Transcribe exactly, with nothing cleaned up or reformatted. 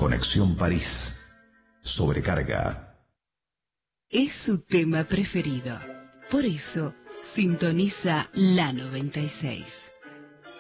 Conexión París. Sobrecarga. Es su tema preferido. Por eso, sintoniza la noventa y seis.